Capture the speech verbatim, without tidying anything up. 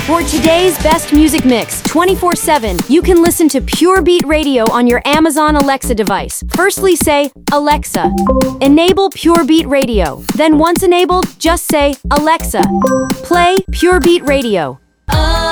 For today's best music mix twenty-four seven, you can listen to Pure Beat Radio on your Amazon Alexa device. Firstly say, Alexa, enable Pure Beat Radio. Then once enabled, just say, Alexa, play Pure Beat Radio.